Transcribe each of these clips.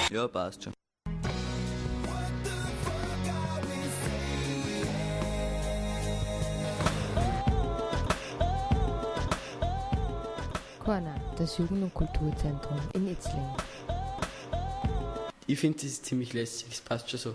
Ja, passt schon. Corner, das Jugend- und Kulturzentrum in Itzling. Ich finde, das ist ziemlich lässig, es passt schon so.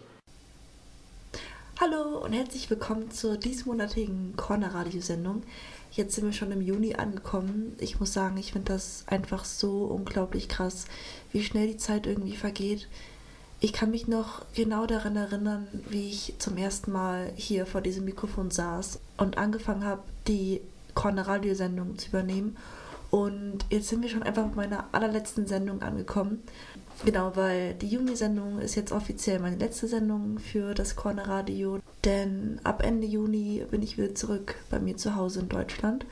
Hallo und herzlich willkommen zur diesmonatigen Corner-Radio-Sendung. Jetzt sind wir schon im Juni angekommen. Ich muss sagen, ich finde das einfach so unglaublich krass, wie schnell die Zeit irgendwie vergeht. Ich kann mich noch genau daran erinnern, wie ich zum ersten Mal hier vor diesem Mikrofon saß und angefangen habe, die Corner-Radio-Sendung zu übernehmen. Und jetzt sind wir schon einfach bei meiner allerletzten Sendung angekommen. Genau, weil die Juni-Sendung ist jetzt offiziell meine letzte Sendung für das Corner Radio. Denn ab Ende Juni bin ich wieder zurück bei mir zu Hause in Deutschland.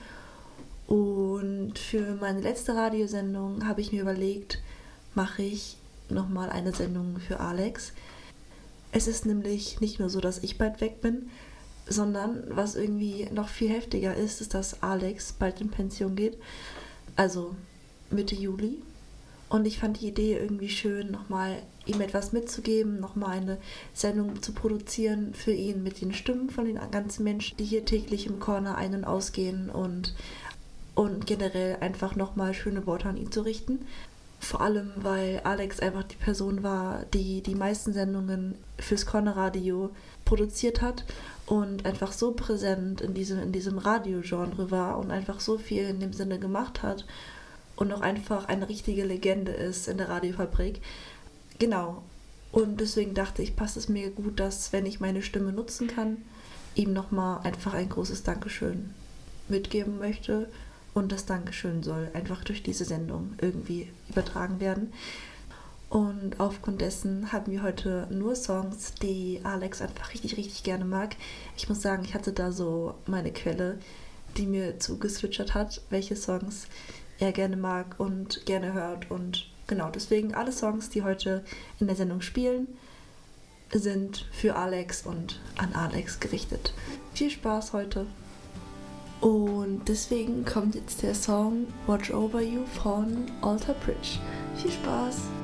Und für meine letzte Radiosendung habe ich mir überlegt, mache ich nochmal eine Sendung für Alex. Es ist nämlich nicht nur so, dass ich bald weg bin, sondern was irgendwie noch viel heftiger ist, ist, dass Alex bald in Pension geht. Also Mitte Juli. Und ich fand die Idee irgendwie schön, nochmal ihm etwas mitzugeben, nochmal eine Sendung zu produzieren für ihn mit den Stimmen von den ganzen Menschen, die hier täglich im Corner ein- und ausgehen und generell einfach nochmal schöne Worte an ihn zu richten. Vor allem, weil Alex einfach die Person war, die die meisten Sendungen fürs Corner Radio produziert hat und einfach so präsent in diesem Radiogenre war und einfach so viel in dem Sinne gemacht hat und auch einfach eine richtige Legende ist in der Radiofabrik. Genau. Und deswegen dachte ich, passt es mir gut, dass, wenn ich meine Stimme nutzen kann, ihm nochmal einfach ein großes Dankeschön mitgeben möchte. Und das Dankeschön soll einfach durch diese Sendung irgendwie übertragen werden. Und aufgrund dessen haben wir heute nur Songs, die Alex einfach richtig, richtig gerne mag. Ich muss sagen, ich hatte da so meine Quelle, die mir zugeswitchert hat, welche Songs er gerne mag und gerne hört. Und genau, deswegen alle Songs, die heute in der Sendung spielen, sind für Alex und an Alex gerichtet. Viel Spaß heute! Und deswegen kommt jetzt der Song Watch Over You von Alter Bridge. Viel Spaß!